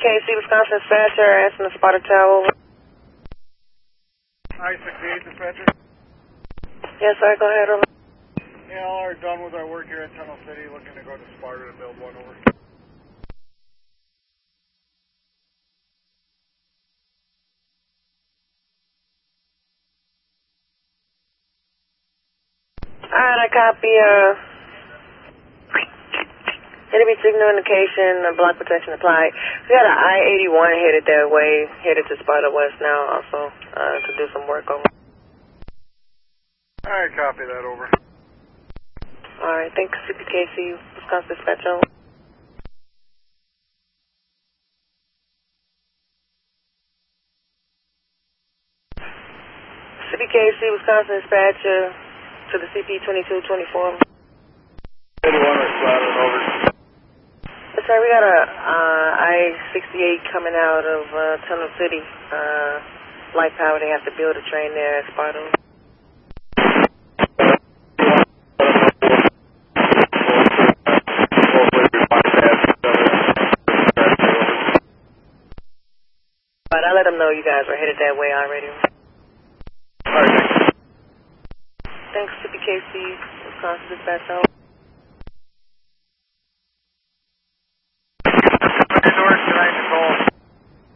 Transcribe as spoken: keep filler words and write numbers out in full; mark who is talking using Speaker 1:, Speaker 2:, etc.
Speaker 1: K C, Wisconsin dispatcher, asking to spot a tower.
Speaker 2: I sixty-eight dispatcher.
Speaker 1: Yes, sir, go ahead, over.
Speaker 2: Yeah, all are done with our work here at Tunnel City, looking to go to Sparta to build one over.
Speaker 1: Alright, I copy, uh, enemy signal indication, uh, block protection applied. We got an I eighty-one headed that way, headed to Sparta West now also, uh, to do some work over.
Speaker 2: Alright, copy that over.
Speaker 1: Alright, thanks, C P K C, Wisconsin dispatch over. C P K C, Wisconsin dispatcher to the C P twenty-two twenty-four.
Speaker 2: eighty-one responding over.
Speaker 1: Yes, sir, we got a uh, I sixty-eight coming out of uh, Tunnel City. Uh, light power, they have to build a train there at Sparta. But I let them know you guys are headed that way already.
Speaker 2: Alright, thanks.
Speaker 1: Thanks, C P K C, Wisconsin dispatch.